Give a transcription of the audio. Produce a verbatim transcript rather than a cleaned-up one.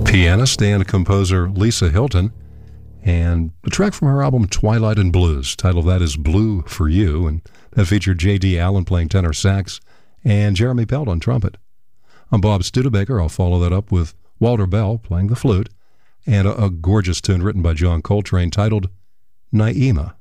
pianist and composer Lisa Hilton, and a track from her album Twilight and Blues. The title of that is Blue for You, and that featured J D. Allen playing tenor sax and Jeremy Pelt on trumpet. I'm Bob Studebaker. I'll follow that up with Walter Bell playing the flute, and a, a gorgeous tune written by John Coltrane titled Naima.